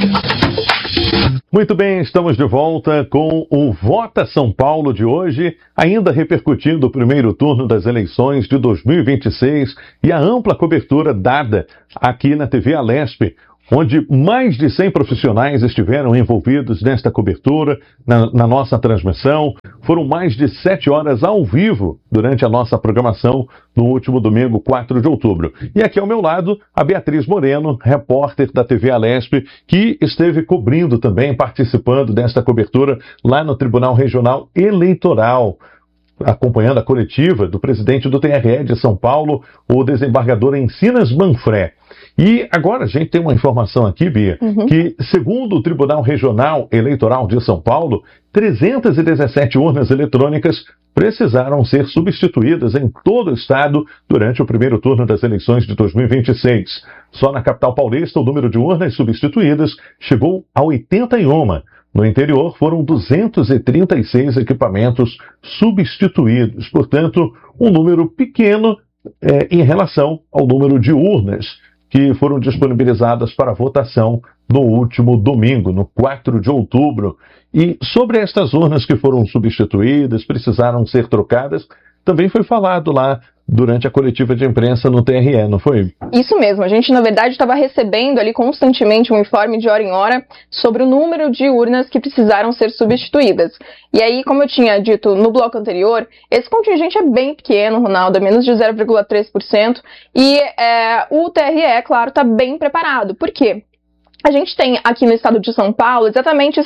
Muito bem, estamos de volta com o Vota São Paulo de hoje, ainda repercutindo o primeiro turno das eleições de 2026 e a ampla cobertura dada aqui na TV Alesp, onde mais de 100 profissionais estiveram envolvidos nesta cobertura, na nossa transmissão. Foram mais de 7 horas ao vivo durante a nossa programação no último domingo, 4 de outubro. E aqui ao meu lado, a Beatriz Moreno, repórter da TV Alesp, que esteve cobrindo também, participando desta cobertura lá no Tribunal Regional Eleitoral, acompanhando a coletiva do presidente do TRE de São Paulo, o desembargador Encinas Manfré. E agora a gente tem uma informação aqui, Bia, que segundo o Tribunal Regional Eleitoral de São Paulo, 317 urnas eletrônicas precisaram ser substituídas em todo o estado durante o primeiro turno das eleições de 2026. Só na capital paulista o número de urnas substituídas chegou a 81. No interior, foram 236 equipamentos substituídos, portanto, um número pequeno em relação ao número de urnas que foram disponibilizadas para votação no último domingo, no 4 de outubro. E sobre estas urnas que foram substituídas, precisaram ser trocadas, também foi falado lá durante a coletiva de imprensa no TRE, não foi? Isso mesmo, a gente na verdade estava recebendo ali constantemente um informe de hora em hora sobre o número de urnas que precisaram ser substituídas. E aí, como eu tinha dito no bloco anterior, esse contingente é bem pequeno, Ronaldo, é menos de 0,3%, e o TRE, claro, está bem preparado. Por quê? A gente tem aqui no estado de São Paulo exatamente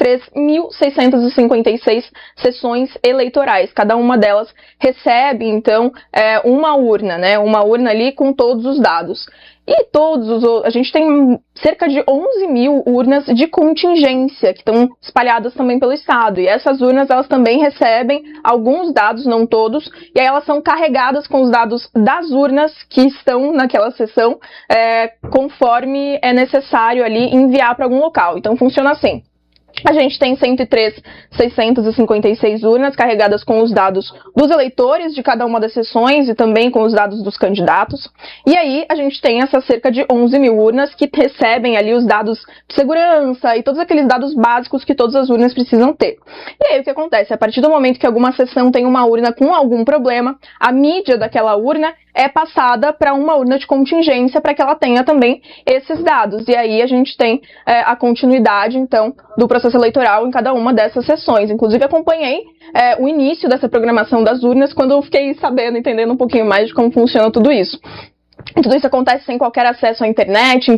103.656 sessões eleitorais. Cada uma delas recebe, então, uma urna, né? Uma urna ali com todos os dados. E a gente tem cerca de 11 mil urnas de contingência que estão espalhadas também pelo estado. E essas urnas, elas também recebem alguns dados, não todos, e aí elas são carregadas com os dados das urnas que estão naquela sessão, conforme é necessário ali enviar para algum local. Então funciona assim. A gente tem 103.656 urnas carregadas com os dados dos eleitores de cada uma das sessões e também com os dados dos candidatos. E aí a gente tem essas cerca de 11 mil urnas que recebem ali os dados de segurança e todos aqueles dados básicos que todas as urnas precisam ter. E aí o que acontece? A partir do momento que alguma sessão tem uma urna com algum problema, a mídia daquela urna é passada para uma urna de contingência para que ela tenha também esses dados. E aí a gente tem a continuidade, então, do processo eleitoral em cada uma dessas sessões. Inclusive, acompanhei o início dessa programação das urnas quando eu fiquei sabendo, entendendo um pouquinho mais de como funciona tudo isso. Tudo isso acontece sem qualquer acesso à internet,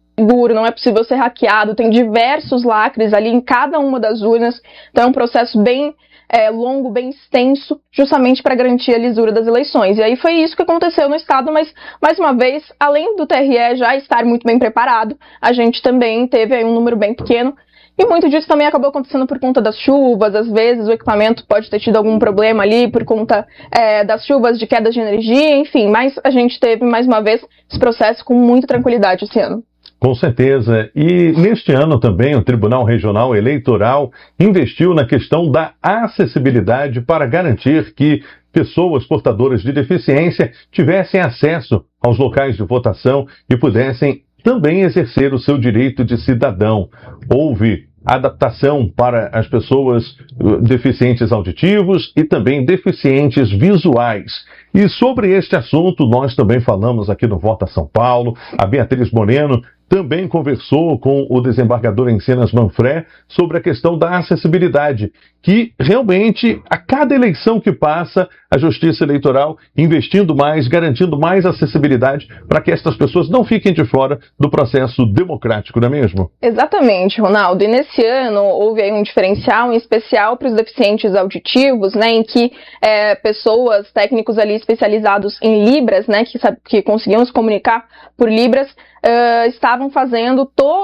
não é possível ser hackeado, tem diversos lacres ali em cada uma das urnas, então é um processo bem longo, bem extenso, justamente para garantir a lisura das eleições. E aí foi isso que aconteceu no estado, mas, mais uma vez, além do TRE já estar muito bem preparado, a gente também teve aí um número bem pequeno, e muito disso também acabou acontecendo por conta das chuvas. Às vezes o equipamento pode ter tido algum problema ali por conta das chuvas, de quedas de energia, enfim, mas a gente teve, mais uma vez, esse processo com muita tranquilidade esse ano. Com certeza. E neste ano também o Tribunal Regional Eleitoral investiu na questão da acessibilidade para garantir que pessoas portadoras de deficiência tivessem acesso aos locais de votação e pudessem também exercer o seu direito de cidadão. Houve adaptação para as pessoas deficientes auditivos e também deficientes visuais. E sobre este assunto nós também falamos aqui no Vota São Paulo. A Beatriz Moreno também conversou com o desembargador Encinas Manfré sobre a questão da acessibilidade, que realmente, a cada eleição que passa, a Justiça Eleitoral investindo mais, garantindo mais acessibilidade para que estas pessoas não fiquem de fora do processo democrático, não é mesmo? Exatamente, Ronaldo. E nesse ano houve aí um diferencial em especial para os deficientes auditivos, né, em que pessoas, técnicos ali especializados em Libras, né, que conseguiam se comunicar por Libras, estavam fazendo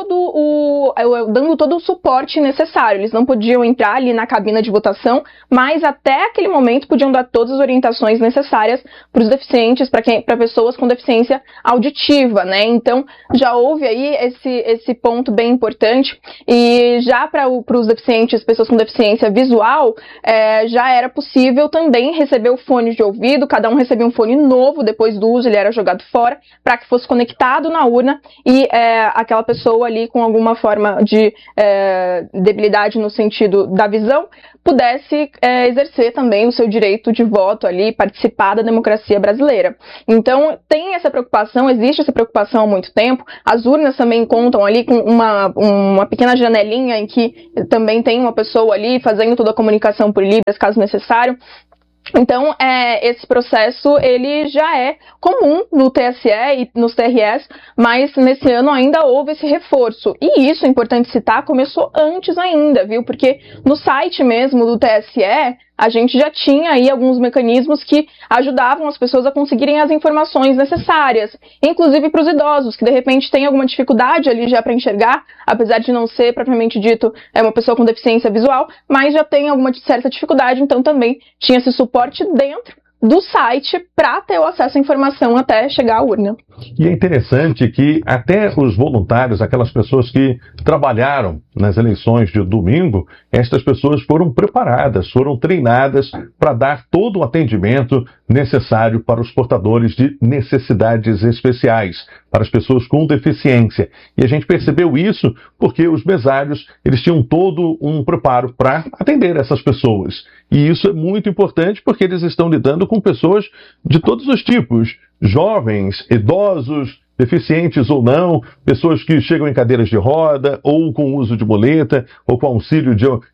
dando todo o suporte necessário. Eles não podiam entrar ali na cabina de votação, mas até aquele momento podiam dar todas as orientações necessárias para os deficientes, para pessoas com deficiência auditiva, né? Então já houve aí esse ponto bem importante, e já para os deficientes, pessoas com deficiência visual, já era possível também receber o fone de ouvido. Cada um recebia um fone novo depois do uso, ele era jogado fora para que fosse conectado na urna urna e aquela pessoa ali com alguma forma de debilidade no sentido da visão pudesse exercer também o seu direito de voto ali, participar da democracia brasileira. Então, tem essa preocupação, existe essa preocupação há muito tempo. As urnas também contam ali com uma pequena janelinha em que também tem uma pessoa ali fazendo toda a comunicação por Libras, caso necessário. Então, esse processo, ele já é comum no TSE e nos TRS, mas nesse ano ainda houve esse reforço. E isso, é importante citar, começou antes ainda, viu? Porque no site mesmo do TSE, a gente já tinha aí alguns mecanismos que ajudavam as pessoas a conseguirem as informações necessárias, inclusive para os idosos, que de repente têm alguma dificuldade ali já para enxergar, apesar de não ser propriamente dito uma pessoa com deficiência visual, mas já tem alguma certa dificuldade, então também tinha esse suporte dentro do site para ter o acesso à informação até chegar à urna. E é interessante que até os voluntários, aquelas pessoas que trabalharam nas eleições de domingo, estas pessoas foram preparadas, foram treinadas para dar todo o atendimento necessário para os portadores de necessidades especiais, para as pessoas com deficiência. E a gente percebeu isso porque os mesários, eles tinham todo um preparo para atender essas pessoas. E isso é muito importante porque eles estão lidando com pessoas de todos os tipos, jovens, idosos, deficientes ou não, pessoas que chegam em cadeiras de roda, ou com uso de muleta, ou com auxílio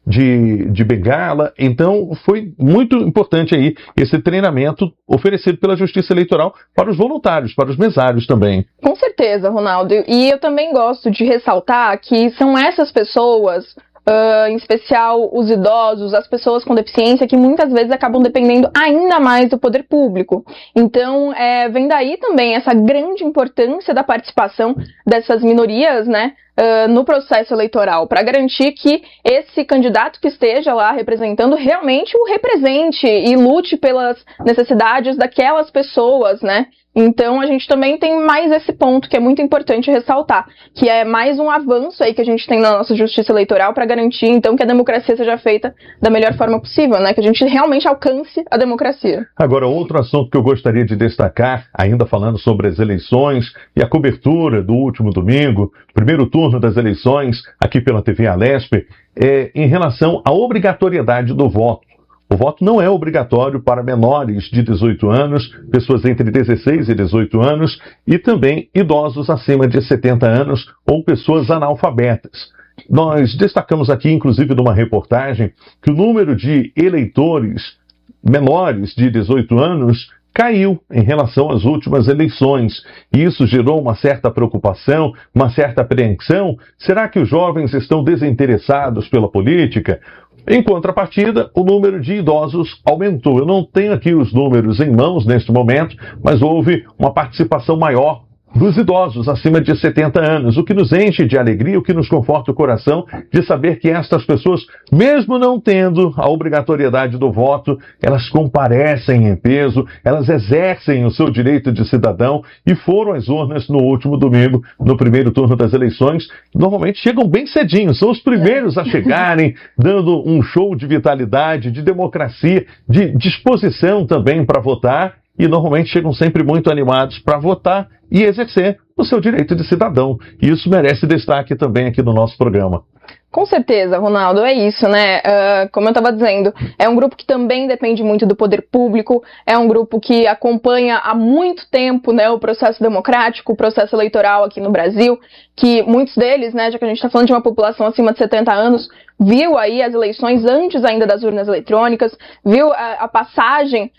de bengala. Então, foi muito importante aí esse treinamento oferecido pela Justiça Eleitoral para os voluntários, para os mesários também. Com certeza, Ronaldo. E eu também gosto de ressaltar que são essas pessoas, em especial os idosos, as pessoas com deficiência, que muitas vezes acabam dependendo ainda mais do poder público. Então, vem daí também essa grande importância da participação dessas minorias, né, no processo eleitoral, para garantir que esse candidato que esteja lá representando realmente o represente e lute pelas necessidades daquelas pessoas, né? Então, a gente também tem mais esse ponto que é muito importante ressaltar, que é mais um avanço aí que a gente tem na nossa justiça eleitoral para garantir, então, que a democracia seja feita da melhor forma possível, né? Que a gente realmente alcance a democracia. Agora, outro assunto que eu gostaria de destacar, ainda falando sobre as eleições e a cobertura do último domingo, primeiro turno das eleições, aqui pela TV Alesp, em relação à obrigatoriedade do voto. O voto não é obrigatório para menores de 18 anos, pessoas entre 16 e 18 anos e também idosos acima de 70 anos ou pessoas analfabetas. Nós destacamos aqui, inclusive, numa reportagem, que o número de eleitores menores de 18 anos caiu em relação às últimas eleições. E isso gerou uma certa preocupação, uma certa apreensão. Será que os jovens estão desinteressados pela política? Em contrapartida, o número de idosos aumentou. Eu não tenho aqui os números em mãos neste momento, mas houve uma participação maior dos idosos acima de 70 anos, o que nos enche de alegria, o que nos conforta o coração de saber que estas pessoas, mesmo não tendo a obrigatoriedade do voto, elas comparecem em peso, elas exercem o seu direito de cidadão e foram às urnas no último domingo, no primeiro turno das eleições. Normalmente chegam bem cedinho, são os primeiros a chegarem, dando um show de vitalidade, de democracia, de disposição também para votar. E normalmente chegam sempre muito animados para votar e exercer o seu direito de cidadão. E isso merece destaque também aqui no nosso programa. Com certeza, Ronaldo, é isso, né? Como eu estava dizendo, é um grupo que também depende muito do poder público, é um grupo que acompanha há muito tempo, né, o processo democrático, o processo eleitoral aqui no Brasil, que muitos deles, né, já que a gente está falando de uma população acima de 70 anos, viu aí as eleições antes ainda das urnas eletrônicas, viu a passagem,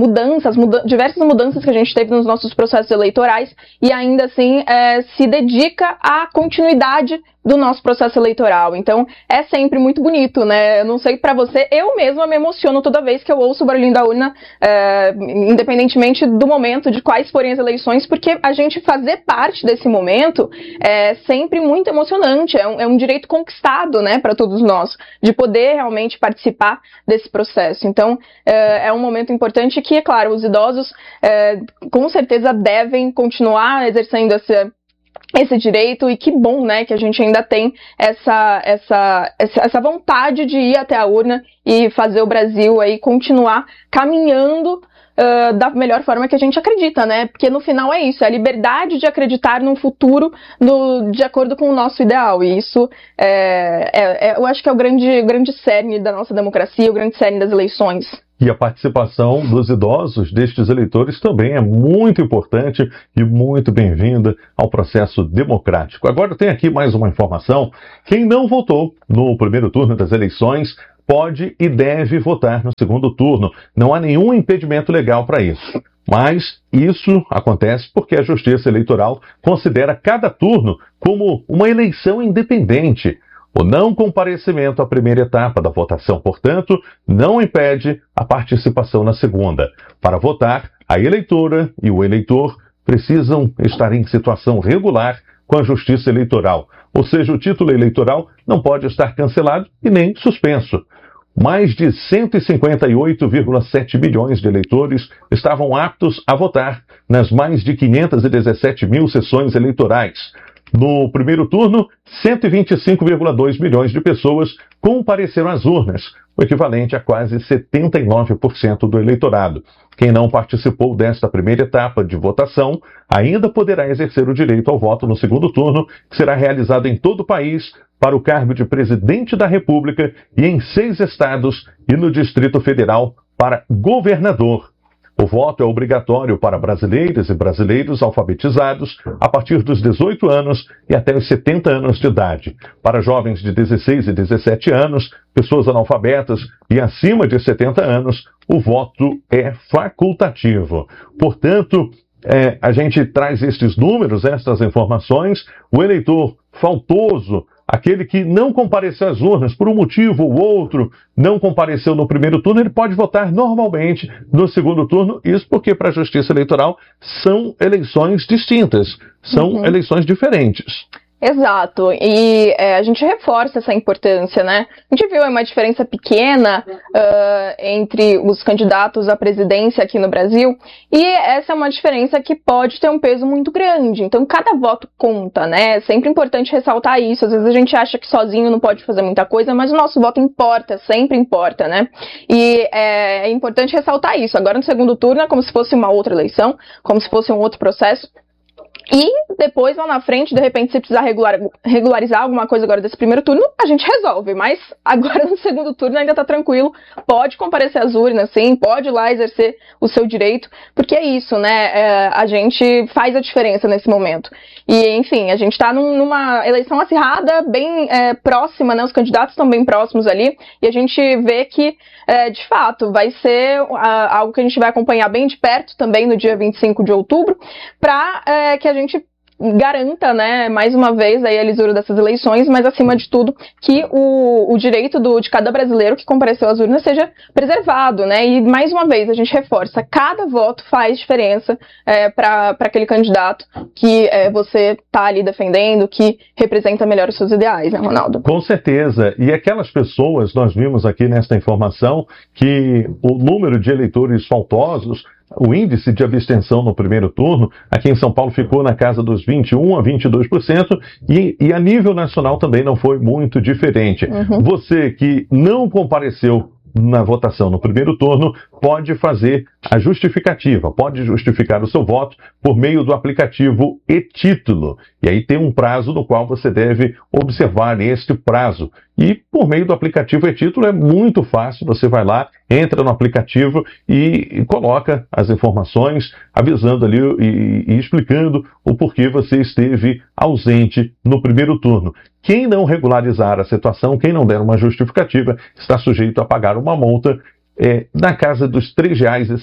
diversas mudanças que a gente teve nos nossos processos eleitorais e ainda assim se dedica à continuidade do nosso processo eleitoral. Então, é sempre muito bonito, né? Eu não sei pra você, eu mesma me emociono toda vez que eu ouço o barulhinho da urna, independentemente do momento, de quais forem as eleições, porque a gente fazer parte desse momento é sempre muito emocionante, é um direito conquistado, né, para todos nós, de poder realmente participar desse processo. Então, é um momento importante que, é claro, os idosos com certeza devem continuar exercendo esse direito, e que bom, né, que a gente ainda tem essa vontade de ir até a urna e fazer o Brasil aí continuar caminhando da melhor forma que a gente acredita, né? Porque no final é isso, é a liberdade de acreditar num futuro de acordo com o nosso ideal. E isso eu acho que é o grande cerne da nossa democracia, o grande cerne das eleições. E a participação dos idosos, destes eleitores, também é muito importante e muito bem-vinda ao processo democrático. Agora tem aqui mais uma informação. Quem não votou no primeiro turno das eleições pode e deve votar no segundo turno. Não há nenhum impedimento legal para isso. Mas isso acontece porque a Justiça Eleitoral considera cada turno como uma eleição independente. O não comparecimento à primeira etapa da votação, portanto, não impede a participação na segunda. Para votar, a eleitora e o eleitor precisam estar em situação regular com a Justiça Eleitoral. Ou seja, o título eleitoral não pode estar cancelado e nem suspenso. Mais de 158,7 milhões de eleitores estavam aptos a votar nas mais de 517 mil sessões eleitorais. No primeiro turno, 125,2 milhões de pessoas compareceram às urnas, o equivalente a quase 79% do eleitorado. Quem não participou desta primeira etapa de votação ainda poderá exercer o direito ao voto no segundo turno, que será realizado em todo o país para o cargo de presidente da República e em 6 estados e no Distrito Federal para governador. O voto é obrigatório para brasileiras e brasileiros alfabetizados a partir dos 18 anos e até os 70 anos de idade. Para jovens de 16 e 17 anos, pessoas analfabetas e acima de 70 anos, o voto é facultativo. Portanto, a gente traz estes números, estas informações. O eleitor faltoso, aquele que não compareceu às urnas por um motivo ou outro, não compareceu no primeiro turno, ele pode votar normalmente no segundo turno. Isso porque para a Justiça Eleitoral são eleições distintas, são eleições diferentes. Exato, e a gente reforça essa importância, né? A gente viu uma diferença pequena entre os candidatos à presidência aqui no Brasil, e essa é uma diferença que pode ter um peso muito grande. Então, cada voto conta, né? É sempre importante ressaltar isso. Às vezes a gente acha que sozinho não pode fazer muita coisa, mas o nosso voto importa, sempre importa, né? E é importante ressaltar isso. Agora, no segundo turno, é como se fosse uma outra eleição, como se fosse um outro processo. E depois, lá na frente, de repente, se precisar regularizar alguma coisa agora desse primeiro turno, a gente resolve. Mas agora no segundo turno ainda tá tranquilo, pode comparecer às urnas, sim, pode ir lá exercer o seu direito, porque é isso, né? A gente faz a diferença nesse momento. E, enfim, a gente tá numa eleição acirrada, bem próxima, né? Os candidatos estão bem próximos ali, e a gente vê que, de fato, vai ser algo que a gente vai acompanhar bem de perto também no dia 25 de outubro, para que a gente garanta, né, mais uma vez aí a lisura dessas eleições, mas acima de tudo que o direito de cada brasileiro que compareceu às urnas seja preservado, né, e mais uma vez a gente reforça, cada voto faz diferença para aquele candidato que você está ali defendendo, que representa melhor os seus ideais, né, Ronaldo? Com certeza, e aquelas pessoas, nós vimos aqui nesta informação que o número de eleitores faltosos, o índice de abstenção no primeiro turno, aqui em São Paulo ficou na casa dos 21% a 22%, e a nível nacional também não foi muito diferente. Você que não compareceu na votação no primeiro turno, pode fazer a justificativa, pode justificar o seu voto por meio do aplicativo e-Título. E aí tem um prazo no qual você deve observar este prazo. E por meio do aplicativo e-Título é muito fácil, você vai lá, entra no aplicativo e coloca as informações, avisando ali e explicando o porquê você esteve ausente no primeiro turno. Quem não regularizar a situação, quem não der uma justificativa, está sujeito a pagar uma multa na casa dos R$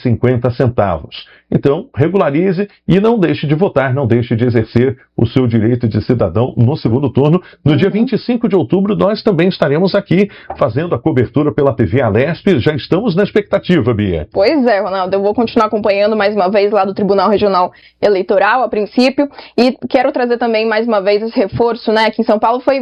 3,50. Então, regularize e não deixe de votar, não deixe de exercer o seu direito de cidadão no segundo turno. No dia 25 de outubro, nós também estaremos aqui fazendo a cobertura pela TV Alesp. Já estamos na expectativa, Bia. Pois é, Ronaldo, eu vou continuar acompanhando mais uma vez lá do Tribunal Regional Eleitoral, a princípio, e quero trazer também mais uma vez esse reforço, né? Aqui em São Paulo foi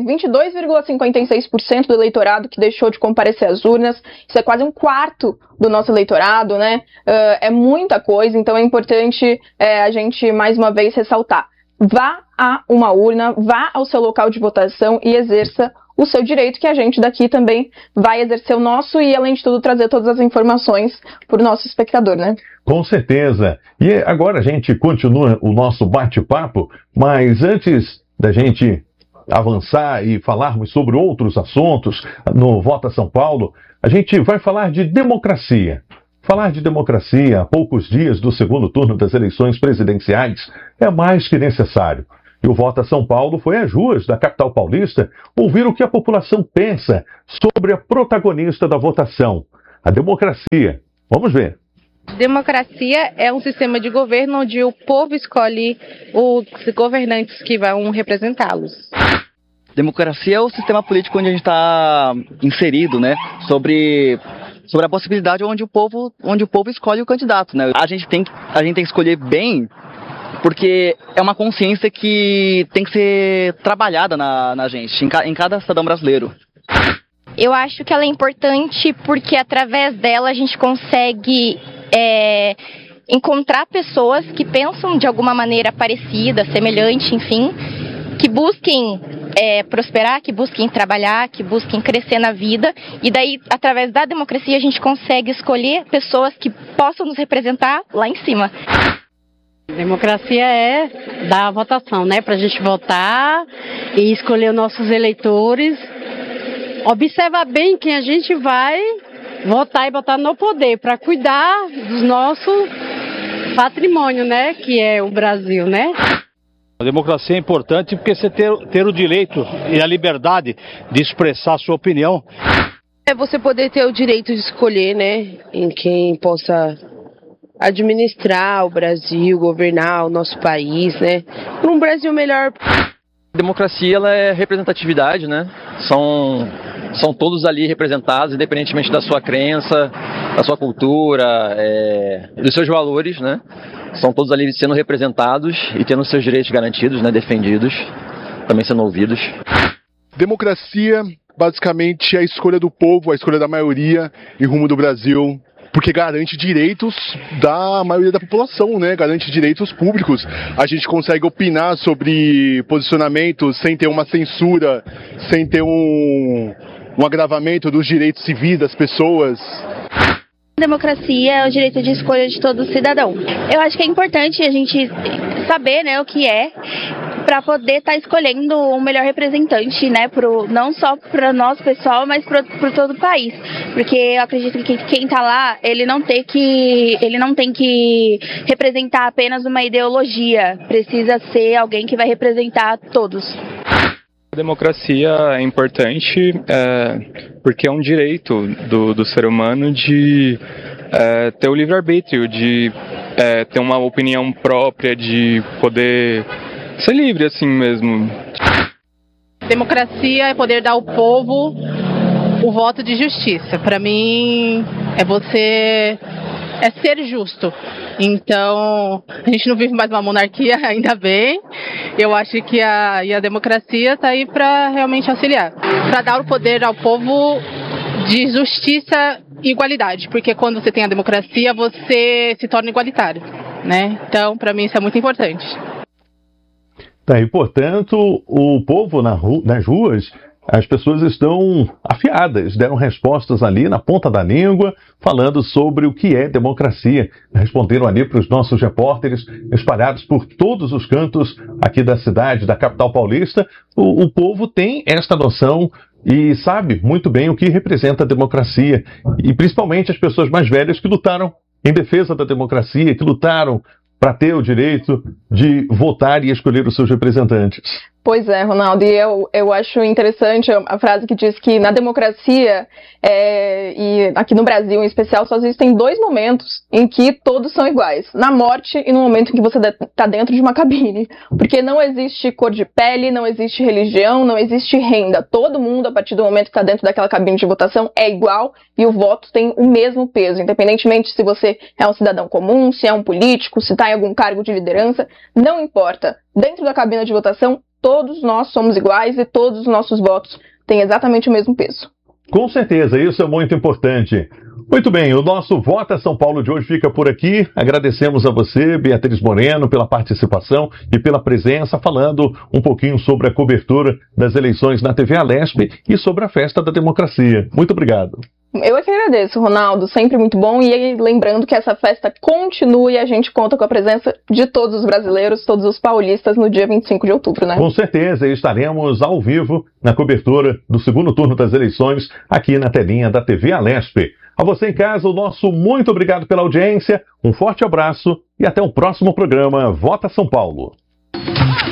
22,56% do eleitorado que deixou de comparecer às urnas. Isso é quase um quarto do nosso eleitorado, né? É muita coisa, então é importante a gente mais uma vez ressaltar. Vá a uma urna, vá ao seu local de votação e exerça o seu direito, que a gente daqui também vai exercer o nosso e, além de tudo, trazer todas as informações para o nosso espectador, né? Com certeza. E agora a gente continua o nosso bate-papo, mas antes da gente avançar e falarmos sobre outros assuntos no Vota São Paulo, a gente vai falar de democracia. Falar de democracia a poucos dias do segundo turno das eleições presidenciais é mais que necessário. E o Vota São Paulo foi às ruas da capital paulista ouvir o que a população pensa sobre a protagonista da votação, a democracia. Vamos ver. Democracia é um sistema de governo onde o povo escolhe os governantes que vão representá-los. Democracia é o sistema político onde a gente está inserido, né? Sobre a possibilidade onde o povo escolhe o candidato, né? A gente tem que escolher bem, porque é uma consciência que tem que ser trabalhada na gente, em cada cidadão brasileiro. Eu acho que ela é importante porque através dela a gente consegue encontrar pessoas que pensam de alguma maneira parecida, semelhante, enfim, que busquem prosperar, que busquem trabalhar, que busquem crescer na vida, e daí, através da democracia, a gente consegue escolher pessoas que possam nos representar lá em cima. Democracia é da votação, né? Pra gente votar e escolher os nossos eleitores, observar bem quem a gente vai votar e botar no poder, para cuidar do nosso patrimônio, né? Que é o Brasil, né? A democracia é importante porque você ter o direito e a liberdade de expressar a sua opinião. É você poder ter o direito de escolher, né, em quem possa administrar o Brasil, governar o nosso país, né, para um Brasil melhor. A democracia, ela é representatividade, né? São todos ali representados, independentemente da sua crença, da sua cultura, dos seus valores, né? São todos ali sendo representados e tendo seus direitos garantidos, né, defendidos, também sendo ouvidos. Democracia, basicamente, é a escolha do povo, a escolha da maioria em rumo do Brasil, porque garante direitos da maioria da população, né? Garante direitos públicos. A gente consegue opinar sobre posicionamentos sem ter uma censura, sem ter um agravamento dos direitos civis das pessoas. Democracia é o direito de escolha de todo cidadão. Eu acho que é importante a gente saber, né, o que é, para poder estar escolhendo o melhor representante, né, não só para nós, pessoal, mas para todo o país. Porque eu acredito que quem está lá, ele não tem que representar apenas uma ideologia. Precisa ser alguém que vai representar todos. A democracia é importante porque é um direito do ser humano de ter o livre-arbítrio, de ter uma opinião própria, de poder ser livre assim mesmo. Democracia é poder dar ao povo o voto de justiça. Para mim, é ser justo. Então, a gente não vive mais uma monarquia, ainda bem. Eu acho que a democracia está aí para realmente auxiliar, para dar o poder ao povo de justiça e igualdade, porque quando você tem a democracia, você se torna igualitário, né? Então, para mim, isso é muito importante. E, portanto, o povo nas ruas, as pessoas estão afiadas, deram respostas ali na ponta da língua, falando sobre o que é democracia. Responderam ali para os nossos repórteres espalhados por todos os cantos aqui da cidade, da capital paulista. O povo tem esta noção e sabe muito bem o que representa a democracia. E principalmente as pessoas mais velhas que lutaram em defesa da democracia, que lutaram para ter o direito de votar e escolher os seus representantes. Pois é, Ronaldo, e eu acho interessante a frase que diz que na democracia, e aqui no Brasil em especial, só existem dois momentos em que todos são iguais. Na morte e no momento em que você está dentro de uma cabine. Porque não existe cor de pele, não existe religião, não existe renda. Todo mundo, a partir do momento que está dentro daquela cabine de votação, é igual e o voto tem o mesmo peso. Independentemente se você é um cidadão comum, se é um político, se está em algum cargo de liderança, não importa. Dentro da cabine de votação, todos nós somos iguais e todos os nossos votos têm exatamente o mesmo peso. Com certeza, isso é muito importante. Muito bem, o nosso Vota São Paulo de hoje fica por aqui. Agradecemos a você, Beatriz Moreno, pela participação e pela presença, falando um pouquinho sobre a cobertura das eleições na TV Alesp e sobre a Festa da Democracia. Muito obrigado. Eu é que agradeço, Ronaldo, sempre muito bom. E aí, lembrando que essa festa continua e a gente conta com a presença de todos os brasileiros, todos os paulistas no dia 25 de outubro, né? Com certeza, estaremos ao vivo na cobertura do segundo turno das eleições aqui na telinha da TV Alesp. A você em casa, o nosso muito obrigado pela audiência, um forte abraço e até o próximo programa Vota São Paulo.